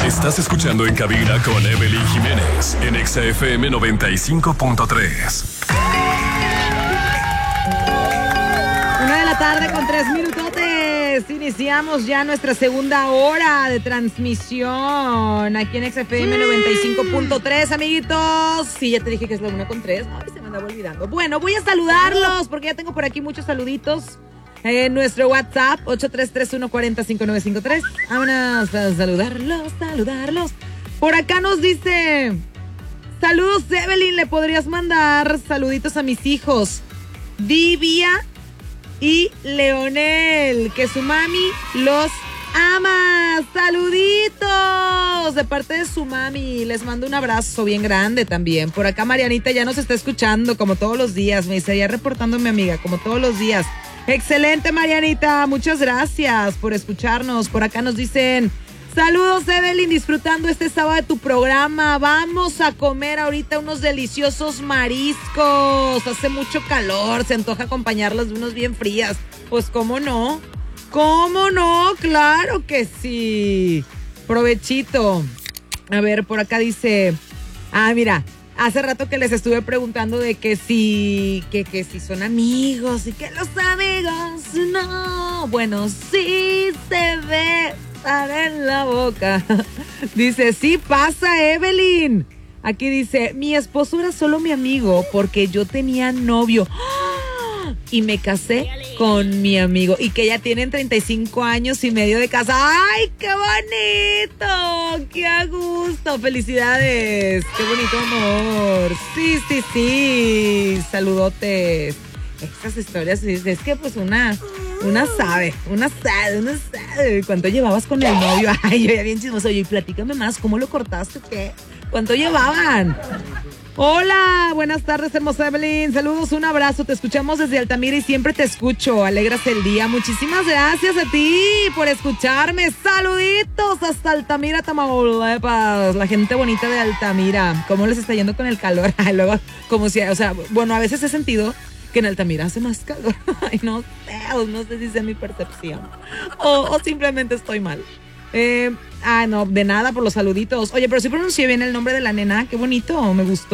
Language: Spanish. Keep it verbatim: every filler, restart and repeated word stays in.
Estás escuchando En Cabina con Evelyn Jiménez en Exa F M noventa y cinco punto tres. Una de la tarde con tres minutotes. Iniciamos ya nuestra segunda hora de transmisión aquí en Exa F M noventa y cinco punto tres, amiguitos. Sí, ya te dije que es la una con tres. Ay, se me andaba olvidando. Bueno, voy a saludarlos porque ya tengo por aquí muchos saluditos. En nuestro WhatsApp, ocho tres tres uno cuatro cero cinco nueve cinco tres. Vámonos a saludarlos, saludarlos. Por acá nos dice: saludos, Evelyn, ¿le podrías mandar saluditos a mis hijos Divia y Leonel, que su mami los ama? Saluditos de parte de su mami. Les mando un abrazo bien grande también. Por acá Marianita ya nos está escuchando como todos los días. Me dice, ya reportando mi amiga, como todos los días. Excelente, Marianita, muchas gracias por escucharnos. Por acá nos dicen: saludos, Evelyn, disfrutando este sábado de tu programa. Vamos a comer ahorita unos deliciosos mariscos. Hace mucho calor, se antoja acompañarlos de unos bien frías. Pues, ¿cómo no? ¿Cómo no? Claro que sí. Provechito. A ver, por acá dice... Ah, mira... Hace rato que les estuve preguntando de que si, que, que si son amigos y que los amigos no. Bueno, sí se besan en la boca. Dice, sí pasa, Evelyn. Aquí dice, mi esposo era solo mi amigo porque yo tenía novio. Y me casé con mi amigo. Y que ya tienen treinta y cinco años y medio de casa. ¡Ay, qué bonito! ¡Qué a gusto! ¡Felicidades! ¡Qué bonito amor! Sí, sí, sí. Saludotes. Estas historias, es que pues una, una sabe, una sabe, una sabe. ¿Cuánto llevabas con el novio? Ay, yo ya bien chismoso. Oye, platícame más, ¿cómo lo cortaste? ¿Qué? ¿Cuánto llevaban? Hola, buenas tardes, hermosa Evelyn. Saludos, un abrazo. Te escuchamos desde Altamira y siempre te escucho. Alegras el día. Muchísimas gracias a ti por escucharme. Saluditos hasta Altamira, Tamaulipas. La gente bonita de Altamira. ¿Cómo les está yendo con el calor? Ay, luego, como si, o sea, bueno, a veces he sentido que en Altamira hace más calor. Ay, no sé, no sé si es mi percepción. O, o simplemente estoy mal. Eh, ah, no, de nada por los saluditos. Oye, pero sí pronuncié bien el nombre de la nena. Qué bonito, me gustó.